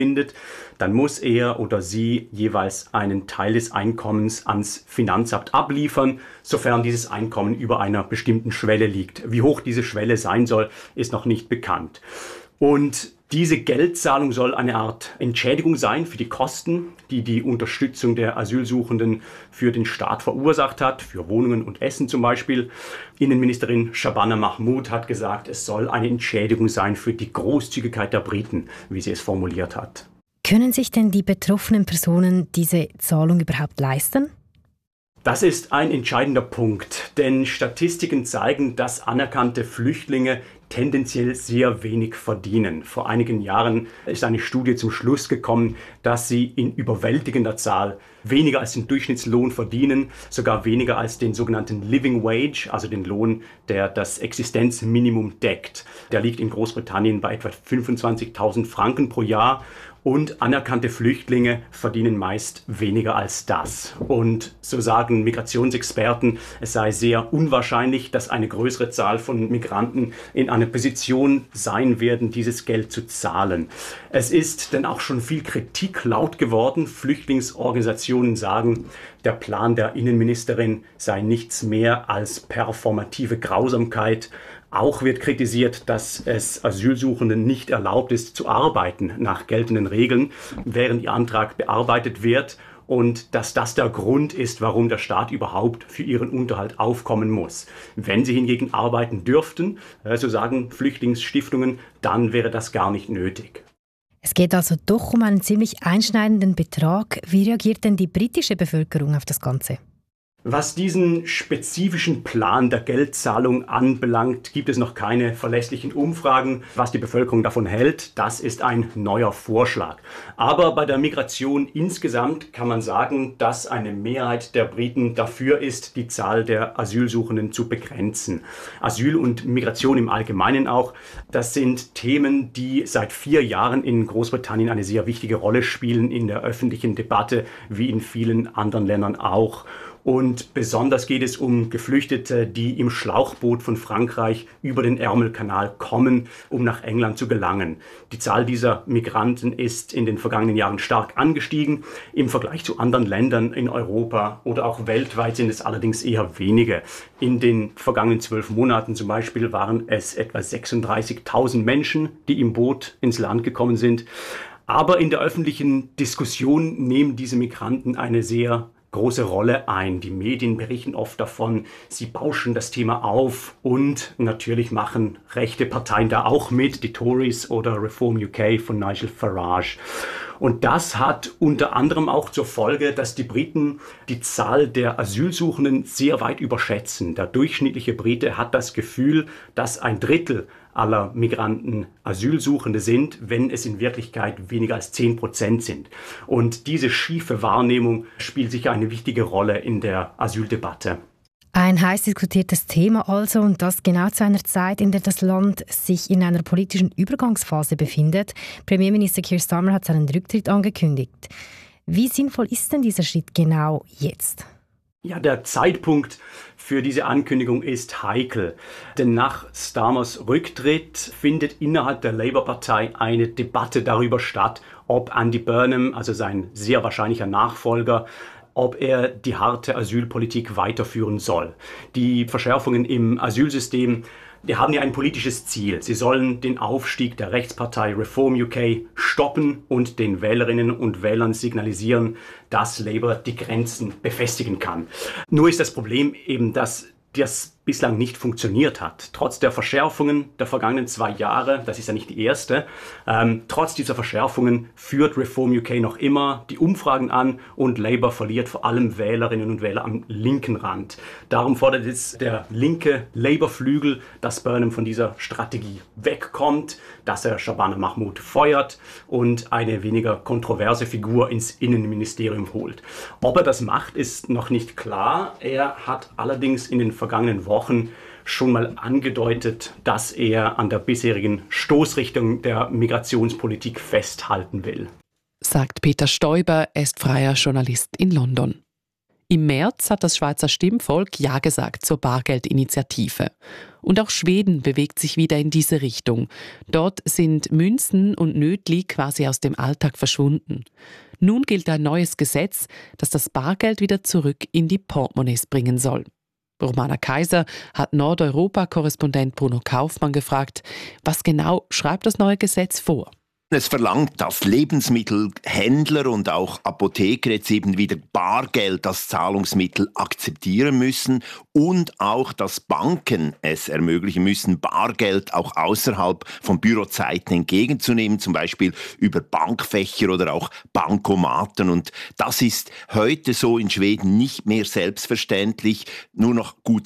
findet, dann muss er oder sie jeweils einen Teil des Einkommens ans Finanzamt abliefern, sofern dieses Einkommen über einer bestimmten Schwelle liegt. Wie hoch diese Schwelle sein soll, ist noch nicht bekannt. Und diese Geldzahlung soll eine Art Entschädigung sein für die Kosten, die die Unterstützung der Asylsuchenden für den Staat verursacht hat, für Wohnungen und Essen zum Beispiel. Innenministerin Shabana Mahmood hat gesagt, es soll eine Entschädigung sein für die Großzügigkeit der Briten, wie sie es formuliert hat. Können sich denn die betroffenen Personen diese Zahlung überhaupt leisten? Das ist ein entscheidender Punkt, denn Statistiken zeigen, dass anerkannte Flüchtlinge tendenziell sehr wenig verdienen. Vor einigen Jahren ist eine Studie zum Schluss gekommen, dass sie in überwältigender Zahl weniger als den Durchschnittslohn verdienen, sogar weniger als den sogenannten Living Wage, also den Lohn, der das Existenzminimum deckt. Der liegt in Großbritannien bei etwa 25.000 Franken pro Jahr. Und anerkannte Flüchtlinge verdienen meist weniger als das. Und so sagen Migrationsexperten, es sei sehr unwahrscheinlich, dass eine größere Zahl von Migranten in einer Position sein werden, dieses Geld zu zahlen. Es ist denn auch schon viel Kritik laut geworden. Flüchtlingsorganisationen sagen, der Plan der Innenministerin sei nichts mehr als performative Grausamkeit. Auch wird kritisiert, dass es Asylsuchenden nicht erlaubt ist, zu arbeiten nach geltenden Regeln, während ihr Antrag bearbeitet wird. Und dass das der Grund ist, warum der Staat überhaupt für ihren Unterhalt aufkommen muss. Wenn sie hingegen arbeiten dürften, so sagen Flüchtlingsstiftungen, dann wäre das gar nicht nötig. Es geht also doch um einen ziemlich einschneidenden Betrag. Wie reagiert denn die britische Bevölkerung auf das Ganze? Was diesen spezifischen Plan der Geldzahlung anbelangt, gibt es noch keine verlässlichen Umfragen. Was die Bevölkerung davon hält, das ist ein neuer Vorschlag. Aber bei der Migration insgesamt kann man sagen, dass eine Mehrheit der Briten dafür ist, die Zahl der Asylsuchenden zu begrenzen. Asyl und Migration im Allgemeinen auch, das sind Themen, die seit 4 Jahren in Großbritannien eine sehr wichtige Rolle spielen in der öffentlichen Debatte, wie in vielen anderen Ländern auch. Und besonders geht es um Geflüchtete, die im Schlauchboot von Frankreich über den Ärmelkanal kommen, um nach England zu gelangen. Die Zahl dieser Migranten ist in den vergangenen Jahren stark angestiegen. Im Vergleich zu anderen Ländern in Europa oder auch weltweit sind es allerdings eher wenige. In den vergangenen 12 Monaten zum Beispiel waren es etwa 36.000 Menschen, die im Boot ins Land gekommen sind. Aber in der öffentlichen Diskussion nehmen diese Migranten eine sehr große Rolle ein. Die Medien berichten oft davon, sie bauschen das Thema auf und natürlich machen rechte Parteien da auch mit, die Tories oder Reform UK von Nigel Farage. Und das hat unter anderem auch zur Folge, dass die Briten die Zahl der Asylsuchenden sehr weit überschätzen. Der durchschnittliche Brite hat das Gefühl, dass 1/3 aller Migranten Asylsuchende sind, wenn es in Wirklichkeit weniger als 10% sind. Und diese schiefe Wahrnehmung spielt sicher eine wichtige Rolle in der Asyldebatte. Ein heiß diskutiertes Thema also, und das genau zu einer Zeit, in der das Land sich in einer politischen Übergangsphase befindet. Premierminister Keir Starmer hat seinen Rücktritt angekündigt. Wie sinnvoll ist denn dieser Schritt genau jetzt? Ja, der Zeitpunkt für diese Ankündigung ist heikel, denn nach Starmers Rücktritt findet innerhalb der Labour-Partei eine Debatte darüber statt, ob Andy Burnham, also sein sehr wahrscheinlicher Nachfolger, ob er die harte Asylpolitik weiterführen soll. Die Verschärfungen im Asylsystem, die haben ja ein politisches Ziel. Sie sollen den Aufstieg der Rechtspartei Reform UK stoppen und den Wählerinnen und Wählern signalisieren, dass Labour die Grenzen befestigen kann. Nur ist das Problem eben, dass das bislang nicht funktioniert hat. Trotz der Verschärfungen der vergangenen 2 Jahre, das ist ja nicht die erste, trotz dieser Verschärfungen führt Reform UK noch immer die Umfragen an und Labour verliert vor allem Wählerinnen und Wähler am linken Rand. Darum fordert jetzt der linke Labour-Flügel, dass Burnham von dieser Strategie wegkommt, dass er Shabana Mahmood feuert und eine weniger kontroverse Figur ins Innenministerium holt. Ob er das macht, ist noch nicht klar. Er hat allerdings in den vergangenen Wochen schon mal angedeutet, dass er an der bisherigen Stoßrichtung der Migrationspolitik festhalten will. Sagt Peter Stoiber, er ist freier Journalist in London. Im März hat das Schweizer Stimmvolk Ja gesagt zur Bargeldinitiative. Und auch Schweden bewegt sich wieder in diese Richtung. Dort sind Münzen und Nötli quasi aus dem Alltag verschwunden. Nun gilt ein neues Gesetz, das das Bargeld wieder zurück in die Portemonnaies bringen soll. Romana Kaiser hat Nordeuropa-Korrespondent Bruno Kaufmann gefragt, was genau schreibt das neue Gesetz vor? Es verlangt, dass Lebensmittelhändler und auch Apotheker jetzt eben wieder Bargeld als Zahlungsmittel akzeptieren müssen und auch, dass Banken es ermöglichen müssen, Bargeld auch außerhalb von Bürozeiten entgegenzunehmen, zum Beispiel über Bankfächer oder auch Bankomaten. Und das ist heute so in Schweden nicht mehr selbstverständlich. Nur noch gut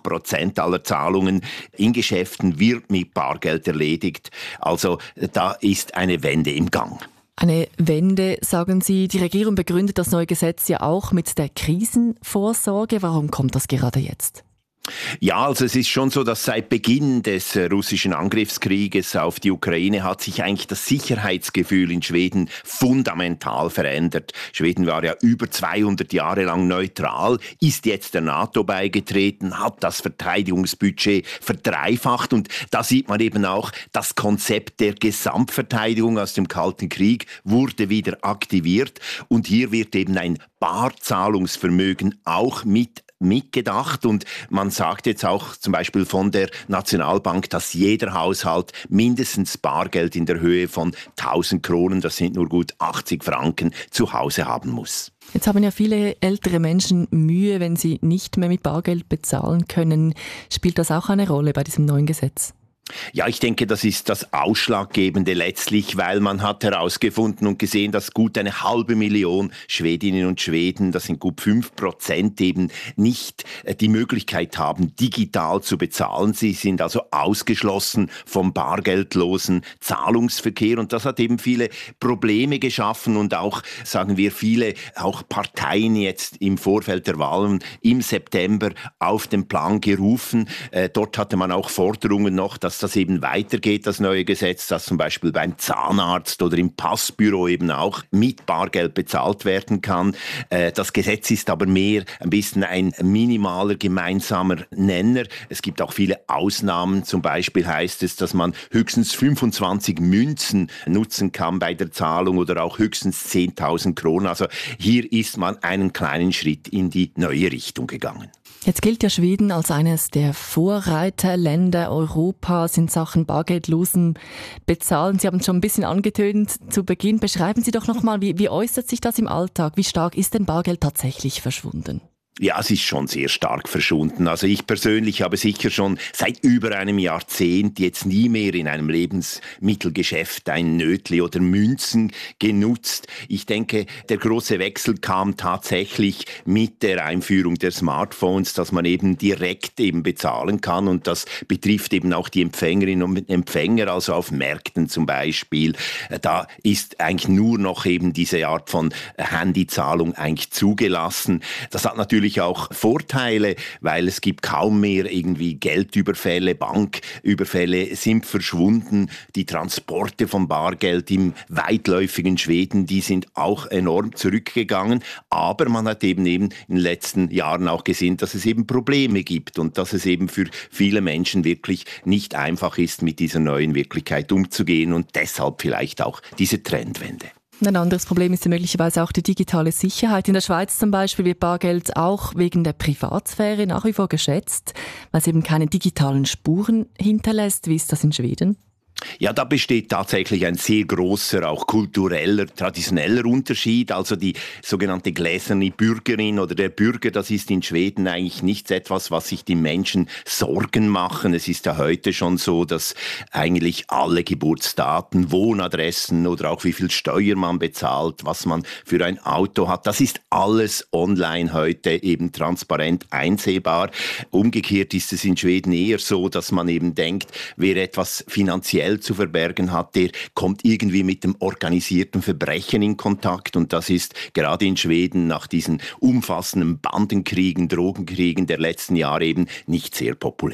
8% aller Zahlungen in Geschäften wird mit Bargeld erledigt. Also da ist eine Wende im Gang. Eine Wende, sagen Sie. Die Regierung begründet das neue Gesetz ja auch mit der Krisenvorsorge. Warum kommt das gerade jetzt? Ja, also es ist schon so, dass seit Beginn des russischen Angriffskrieges auf die Ukraine hat sich eigentlich das Sicherheitsgefühl in Schweden fundamental verändert. Schweden war ja über 200 Jahre lang neutral, ist jetzt der NATO beigetreten, hat das Verteidigungsbudget verdreifacht und da sieht man eben auch, das Konzept der Gesamtverteidigung aus dem Kalten Krieg wurde wieder aktiviert und hier wird eben ein Barzahlungsvermögen auch mitgedacht und man sagt jetzt auch zum Beispiel von der Nationalbank, dass jeder Haushalt mindestens Bargeld in der Höhe von 1000 Kronen, das sind nur gut 80 Franken, zu Hause haben muss. Jetzt haben ja viele ältere Menschen Mühe, wenn sie nicht mehr mit Bargeld bezahlen können. Spielt das auch eine Rolle bei diesem neuen Gesetz? Ja, ich denke, das ist das Ausschlaggebende letztlich, weil man hat herausgefunden und gesehen, dass gut 500.000 Schwedinnen und Schweden, das sind gut 5%, eben nicht die Möglichkeit haben, digital zu bezahlen. Sie sind also ausgeschlossen vom bargeldlosen Zahlungsverkehr und das hat eben viele Probleme geschaffen und auch, sagen wir, viele auch Parteien jetzt im Vorfeld der Wahlen im September auf den Plan gerufen. Dort hatte man auch Forderungen noch, dass das eben weitergeht, das neue Gesetz, dass zum Beispiel beim Zahnarzt oder im Passbüro eben auch mit Bargeld bezahlt werden kann. Das Gesetz ist aber mehr ein bisschen ein minimaler gemeinsamer Nenner. Es gibt auch viele Ausnahmen. Zum Beispiel heißt es, dass man höchstens 25 Münzen nutzen kann bei der Zahlung oder auch höchstens 10.000 Kronen. Also hier ist man einen kleinen Schritt in die neue Richtung gegangen. Jetzt gilt ja Schweden als eines der Vorreiterländer Europas in Sachen bargeldlosen Bezahlen. Sie haben es schon ein bisschen angetönt zu Beginn. Beschreiben Sie doch nochmal, wie äußert sich das im Alltag? Wie stark ist denn Bargeld tatsächlich verschwunden? Ja, es ist schon sehr stark verschwunden. Also ich persönlich habe sicher schon seit über einem Jahrzehnt jetzt nie mehr in einem Lebensmittelgeschäft ein Nötli oder Münzen genutzt. Ich denke, der große Wechsel kam tatsächlich mit der Einführung der Smartphones, dass man eben direkt eben bezahlen kann und das betrifft eben auch die Empfängerinnen und Empfänger, also auf Märkten zum Beispiel. Da ist eigentlich nur noch eben diese Art von Handyzahlung eigentlich zugelassen. Das hat natürlich auch Vorteile, weil es gibt kaum mehr irgendwie Geldüberfälle, Banküberfälle sind verschwunden. Die Transporte von Bargeld im weitläufigen Schweden, die sind auch enorm zurückgegangen. Aber man hat eben in den letzten Jahren auch gesehen, dass es eben Probleme gibt und dass es eben für viele Menschen wirklich nicht einfach ist, mit dieser neuen Wirklichkeit umzugehen und deshalb vielleicht auch diese Trendwende. Ein anderes Problem ist ja möglicherweise auch die digitale Sicherheit. In der Schweiz zum Beispiel wird Bargeld auch wegen der Privatsphäre nach wie vor geschätzt, weil es eben keine digitalen Spuren hinterlässt. Wie ist das in Schweden? Ja, da besteht tatsächlich ein sehr großer, auch kultureller, traditioneller Unterschied. Also die sogenannte gläserne Bürgerin oder der Bürger, das ist in Schweden eigentlich nicht etwas, was sich die Menschen Sorgen machen. Es ist ja heute schon so, dass eigentlich alle Geburtsdaten, Wohnadressen oder auch wie viel Steuer man bezahlt, was man für ein Auto hat, das ist alles online heute eben transparent einsehbar. Umgekehrt ist es in Schweden eher so, dass man eben denkt, wer etwas finanziell zu verbergen hat, der kommt irgendwie mit dem organisierten Verbrechen in Kontakt und das ist gerade in Schweden nach diesen umfassenden Bandenkriegen, Drogenkriegen der letzten Jahre eben nicht sehr populär.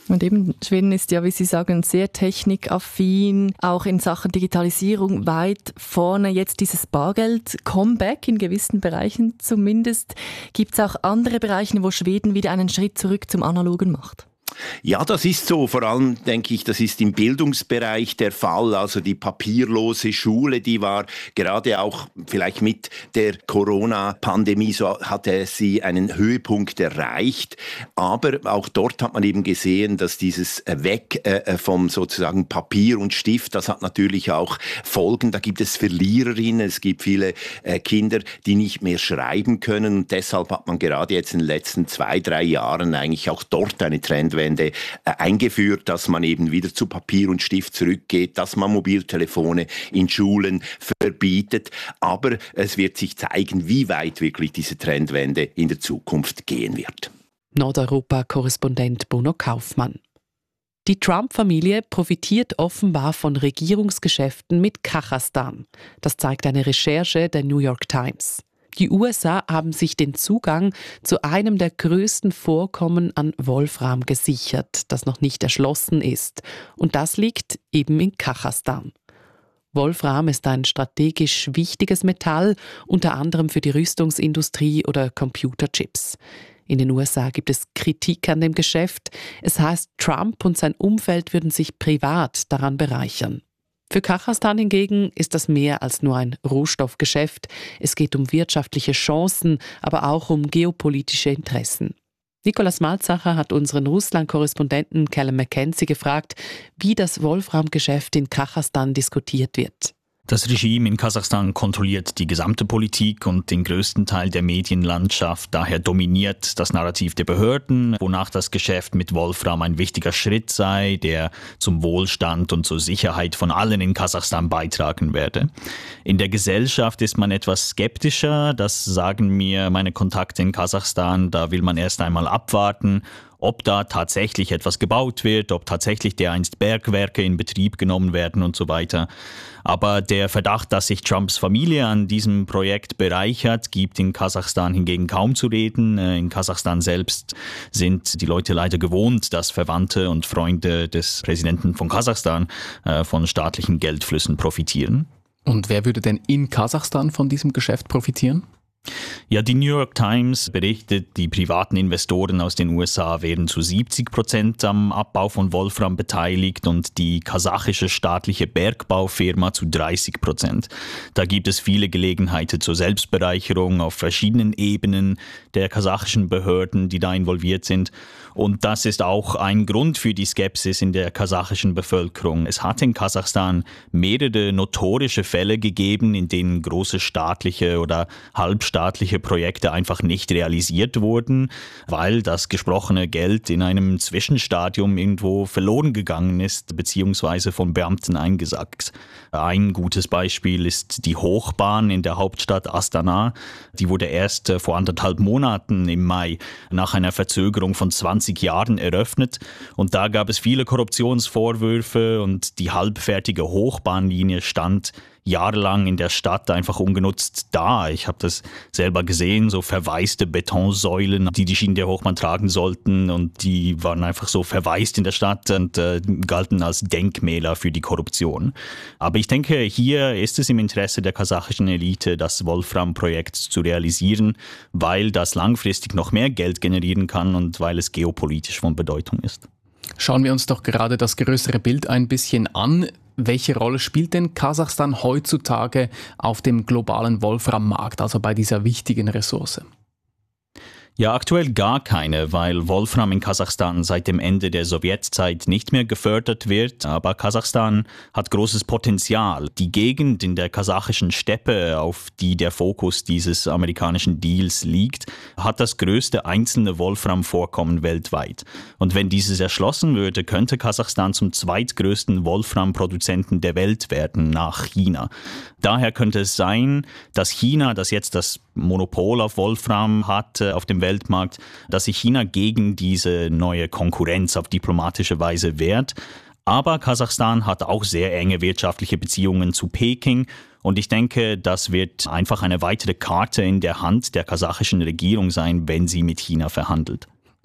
Und eben, Schweden ist ja, wie Sie sagen, sehr technikaffin, auch in Sachen Digitalisierung weit vorne. Jetzt dieses Bargeld-Comeback in gewissen Bereichen zumindest. Gibt es auch andere Bereiche, wo Schweden wieder einen Schritt zurück zum Analogen macht? Ja, das ist so. Vor allem denke ich, das ist im Bildungsbereich der Fall. Also die papierlose Schule, die war gerade auch vielleicht mit der Corona-Pandemie, so hatte sie einen Höhepunkt erreicht. Aber auch dort hat man eben gesehen, dass dieses Weg vom sozusagen Papier und Stift, das hat natürlich auch Folgen. Da gibt es Verliererinnen, es gibt viele Kinder, die nicht mehr schreiben können. Und deshalb hat man gerade jetzt in den letzten 2-3 Jahren eigentlich auch dort eine Trendwende eingeführt, dass man eben wieder zu Papier und Stift zurückgeht, dass man Mobiltelefone in Schulen verbietet. Aber es wird sich zeigen, wie weit wirklich diese Trendwende in der Zukunft gehen wird. Nordeuropa-Korrespondent Bruno Kaufmann. Die Trump-Familie profitiert offenbar von Regierungsgeschäften mit Kasachstan. Das zeigt eine Recherche der New York Times. Die USA haben sich den Zugang zu einem der größten Vorkommen an Wolfram gesichert, das noch nicht erschlossen ist. Und das liegt eben in Kasachstan. Wolfram ist ein strategisch wichtiges Metall, unter anderem für die Rüstungsindustrie oder Computerchips. In den USA gibt es Kritik an dem Geschäft. Es heißt, Trump und sein Umfeld würden sich privat daran bereichern. Für Kasachstan hingegen ist das mehr als nur ein Rohstoffgeschäft. Es geht um wirtschaftliche Chancen, aber auch um geopolitische Interessen. Nicolas Malzacher hat unseren Russland-Korrespondenten Callum McKenzie gefragt, wie das Wolfram-Geschäft in Kasachstan diskutiert wird. Das Regime in Kasachstan kontrolliert die gesamte Politik und den größten Teil der Medienlandschaft. Daher dominiert das Narrativ der Behörden, wonach das Geschäft mit Wolfram ein wichtiger Schritt sei, der zum Wohlstand und zur Sicherheit von allen in Kasachstan beitragen werde. In der Gesellschaft ist man etwas skeptischer, das sagen mir meine Kontakte in Kasachstan. Da will man erst einmal abwarten, ob da tatsächlich etwas gebaut wird, ob tatsächlich dereinst Bergwerke in Betrieb genommen werden und so weiter. Aber der Verdacht, dass sich Trumps Familie an diesem Projekt bereichert, gibt in Kasachstan hingegen kaum zu reden. In Kasachstan selbst sind die Leute leider gewohnt, dass Verwandte und Freunde des Präsidenten von Kasachstan von staatlichen Geldflüssen profitieren. Und wer würde denn in Kasachstan von diesem Geschäft profitieren? Ja, die New York Times berichtet, die privaten Investoren aus den USA wären zu 70% am Abbau von Wolfram beteiligt und die kasachische staatliche Bergbaufirma zu 30%. Da gibt es viele Gelegenheiten zur Selbstbereicherung auf verschiedenen Ebenen der kasachischen Behörden, die da involviert sind. Und das ist auch ein Grund für die Skepsis in der kasachischen Bevölkerung. Es hat in Kasachstan mehrere notorische Fälle gegeben, in denen große staatliche oder halbstaatliche Projekte einfach nicht realisiert wurden, weil das gesprochene Geld in einem Zwischenstadium irgendwo verloren gegangen ist, beziehungsweise von Beamten eingesackt. Ein gutes Beispiel ist die Hochbahn in der Hauptstadt Astana. Die wurde erst vor 1,5 Monaten im Mai nach einer Verzögerung von 20 Jahren eröffnet. Und da gab es viele Korruptionsvorwürfe und die halbfertige Hochbahnlinie stand jahrelang in der Stadt einfach ungenutzt da. Ich habe das selber gesehen, so verwaiste Betonsäulen, die Schienen der Hochbahn tragen sollten, und die waren einfach so verwaist in der Stadt und galten als Denkmäler für die Korruption. Aber ich denke, hier ist es im Interesse der kasachischen Elite, das Wolfram-Projekt zu realisieren, weil das langfristig noch mehr Geld generieren kann und weil es geopolitisch von Bedeutung ist. Schauen wir uns doch gerade das größere Bild ein bisschen an. Welche Rolle spielt denn Kasachstan heutzutage auf dem globalen Wolframmarkt, also bei dieser wichtigen Ressource? Ja, aktuell gar keine, weil Wolfram in Kasachstan seit dem Ende der Sowjetzeit nicht mehr gefördert wird. Aber Kasachstan hat großes Potenzial. Die Gegend in der kasachischen Steppe, auf die der Fokus dieses amerikanischen Deals liegt, hat das größte einzelne Wolfram-Vorkommen weltweit. Und wenn dieses erschlossen würde, könnte Kasachstan zum zweitgrößten Wolfram-Produzenten der Welt werden, nach China. Daher könnte es sein, dass China, das jetzt das Monopol auf Wolfram hat auf dem Weltmarkt, dass sich China gegen diese neue Konkurrenz auf diplomatische Weise wehrt. Aber Kasachstan hat auch sehr enge wirtschaftliche Beziehungen zu Peking. Und ich denke, das wird einfach eine weitere Karte in der Hand der kasachischen Regierung sein, wenn sie mit China verhandelt.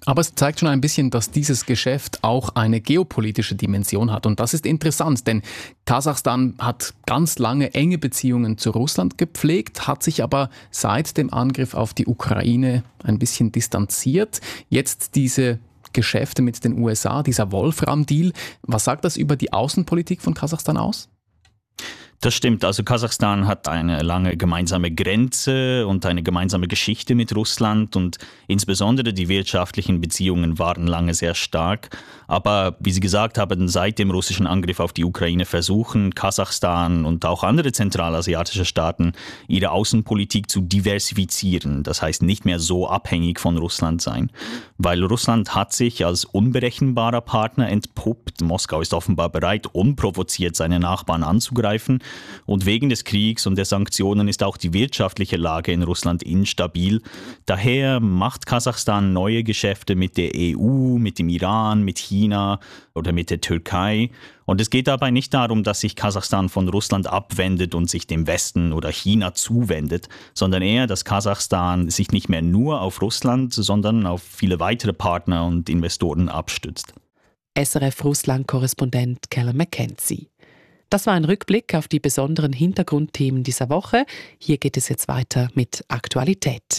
Aber es zeigt schon ein bisschen, dass dieses Geschäft auch eine geopolitische Dimension hat. Und das ist interessant, denn Kasachstan hat ganz lange enge Beziehungen zu Russland gepflegt, hat sich aber seit dem Angriff auf die Ukraine ein bisschen distanziert. Jetzt diese Geschäfte mit den USA, dieser Wolfram-Deal. Was sagt das über die Außenpolitik von Kasachstan aus? Das stimmt. Also Kasachstan hat eine lange gemeinsame Grenze und eine gemeinsame Geschichte mit Russland und insbesondere die wirtschaftlichen Beziehungen waren lange sehr stark. Aber wie Sie gesagt haben, seit dem russischen Angriff auf die Ukraine versuchen Kasachstan und auch andere zentralasiatische Staaten, ihre Außenpolitik zu diversifizieren. Das heißt, nicht mehr so abhängig von Russland sein. Weil Russland hat sich als unberechenbarer Partner entpuppt. Moskau ist offenbar bereit, unprovoziert seine Nachbarn anzugreifen. Und wegen des Kriegs und der Sanktionen ist auch die wirtschaftliche Lage in Russland instabil. Daher macht Kasachstan neue Geschäfte mit der EU, mit dem Iran, mit China oder mit der Türkei. Und es geht dabei nicht darum, dass sich Kasachstan von Russland abwendet und sich dem Westen oder China zuwendet, sondern eher, dass Kasachstan sich nicht mehr nur auf Russland, sondern auf viele weitere Partner und Investoren abstützt. SRF-Russland-Korrespondent Callum McKenzie. Das war ein Rückblick auf die besonderen Hintergrundthemen dieser Woche. Hier geht es jetzt weiter mit Aktualität.